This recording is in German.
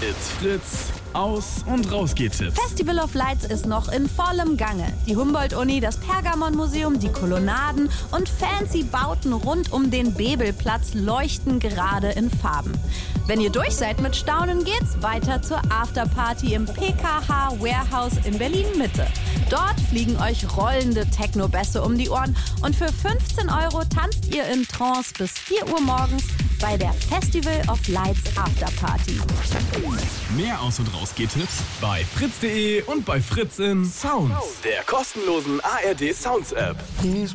It's Fritz. Aus- und Rausgehtipps. Festival of Lights ist noch in vollem Gange. Die Humboldt-Uni, das Pergamon-Museum, die Kolonnaden und fancy Bauten rund um den Bebelplatz leuchten gerade in Farben. Wenn ihr durch seid mit Staunen, geht's weiter zur Afterparty im PKH Warehouse in Berlin-Mitte. Dort fliegen euch rollende Techno-Bässe um die Ohren und für 15 € tanzt ihr in Trance bis 4 Uhr morgens bei der Festival of Lights Afterparty. Mehr Aus- und Rausgehtipps bei fritz.de und bei Fritz in Sounds, der kostenlosen ARD Sounds App.